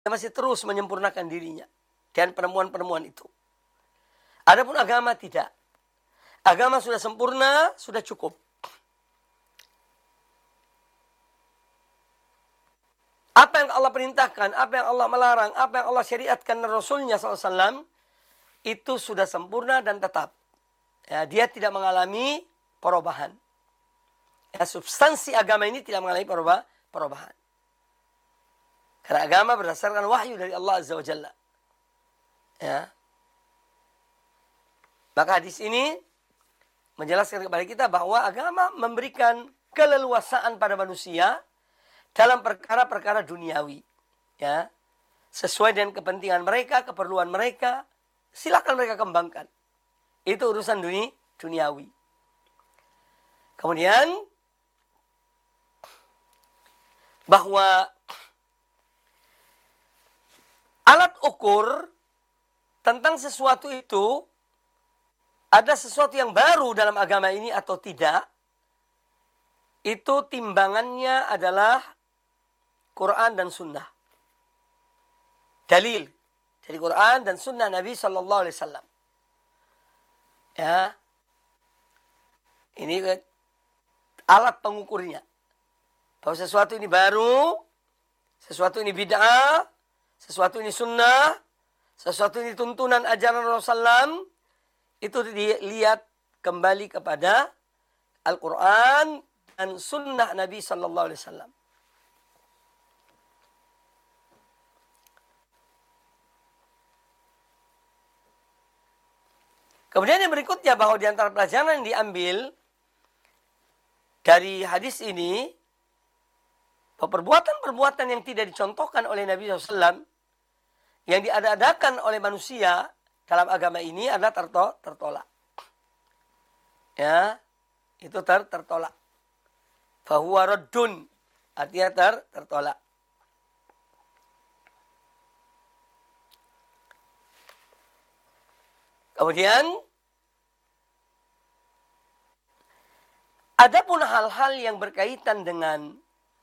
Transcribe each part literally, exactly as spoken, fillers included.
Dia masih terus menyempurnakan dirinya dan penemuan-penemuan itu. Adapun agama tidak. Agama sudah sempurna, sudah cukup. Apa yang Allah perintahkan, apa yang Allah melarang, apa yang Allah syariatkan dan Rasulnya shallallahu alaihi wasallam, itu sudah sempurna dan tetap. Ya, dia tidak mengalami perubahan. Ya, substansi agama ini tidak mengalami perubahan. Karena agama berdasarkan wahyu dari Allah Azza wa Jalla. Ya. Maka hadis ini menjelaskan kepada kita bahwa agama memberikan keleluasaan pada manusia dalam perkara-perkara duniawi. Ya. Sesuai dengan kepentingan mereka, keperluan mereka, silakan mereka kembangkan. Itu urusan dunia, duniawi. Kemudian bahwa alat ukur tentang sesuatu itu, ada sesuatu yang baru dalam agama ini atau tidak, itu timbangannya adalah Quran dan Sunnah. Dalil dari Quran dan Sunnah Nabi Sallallahu Alaihi Wasallam. Ya, ini alat pengukurnya. Bahwa sesuatu ini baru, sesuatu ini bid'ah, sesuatu ini sunnah, sesuatu ini tuntunan ajaran Rasulullah, itu dilihat kembali kepada Al-Quran dan sunnah Nabi Sallallahu Alaihi Wasallam. Kemudian yang berikutnya, bahwa di antara pelajaran yang diambil dari hadis ini, bahwa perbuatan-perbuatan yang tidak dicontohkan oleh Nabi shallallahu alaihi wasallam, yang diada-adakan oleh manusia dalam agama ini adalah terto, tertolak. Ya, itu ter, tertolak. Fahuwa raddun, artinya ter, tertolak. Kemudian, adapun hal-hal yang berkaitan dengan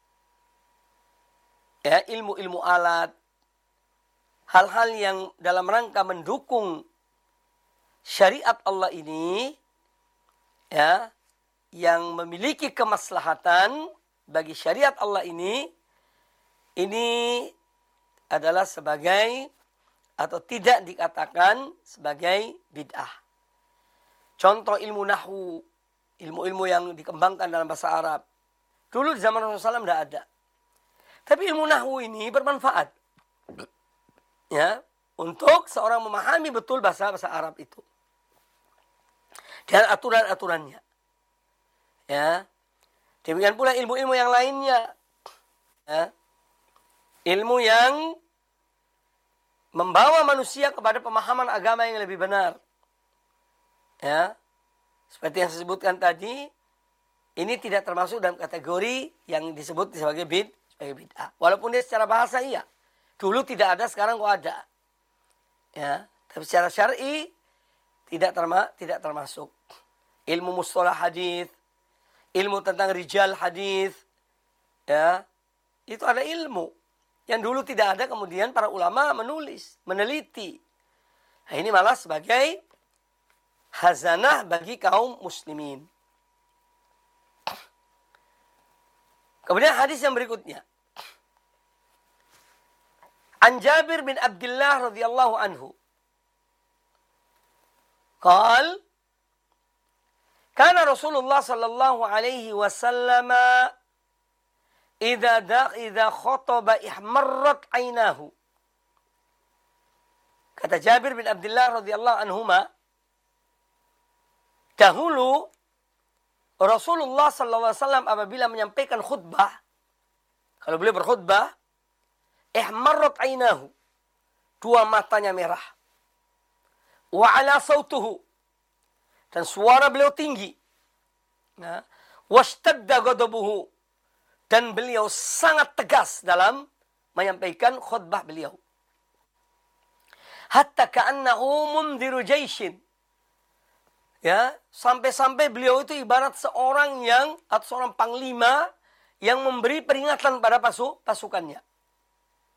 ya, ilmu-ilmu alat, hal-hal yang dalam rangka mendukung syariat Allah ini, ya, yang memiliki kemaslahatan bagi syariat Allah ini, ini adalah sebagai atau tidak dikatakan sebagai bid'ah. Contoh ilmu nahwu, ilmu-ilmu yang dikembangkan dalam bahasa Arab. Dulu di zaman Rasulullah shallallahu alaihi wasallam tidak ada. Tapi ilmu nahwu ini bermanfaat. Ya, untuk seorang memahami betul bahasa-bahasa Arab itu. Dan aturan-aturannya. Ya. Demikian pula ilmu-ilmu yang lainnya. Ya. Ilmu yang membawa manusia kepada pemahaman agama yang lebih benar. Ya. Seperti yang saya sebutkan tadi, ini tidak termasuk dalam kategori yang disebut sebagai bid, sebagai bid'ah. Walaupun dia secara bahasa iya. Dulu tidak ada, sekarang kok ada. Ya, tapi secara syar'i tidak terma, tidak termasuk. Ilmu mustalah hadis, ilmu tentang rijal hadis, ya, itu ada ilmu yang dulu tidak ada, kemudian para ulama menulis, meneliti. Nah, ini malah sebagai khazanah bagi kaum muslimin. Kemudian hadis yang berikutnya. An Jabir bin Abdullah radhiyallahu anhu. Qal, kana Rasulullah sallallahu alaihi wasallam idza da idza khataba ihmarrat ainahu. Kata Jabir bin Abdullah radhiyallahu anhuma, dahulu Rasulullah sallallahu alaihi wasallam apabila menyampaikan khutbah, kalau beliau berkhutbah, ihmarrat ainahu, dua matanya merah. Wa ala sautuhu, dan suara beliau tinggi. Nah, washtadda ghadabuhu, dan beliau sangat tegas dalam menyampaikan khutbah beliau. Hatta ka'annahu mundhiru jaishin. Ya, sampai-sampai beliau itu ibarat seorang yang atau seorang panglima yang memberi peringatan pada pasu, pasukannya.